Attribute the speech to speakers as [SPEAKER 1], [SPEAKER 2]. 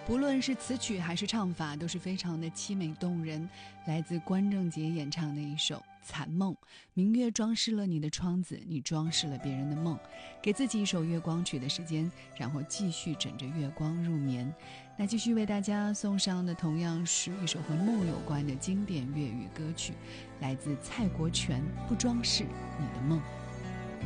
[SPEAKER 1] 不论是词曲还是唱法，都是非常的凄美动人。来自关正杰演唱的一首《残梦》，明月装饰了你的窗子，你装饰了别人的梦，给自己一首月光曲的时间，然后继续枕着月光入眠。那继续为大家送上的同样是一首和梦有关的经典粤语歌曲，来自蔡国权《不装饰你的梦》。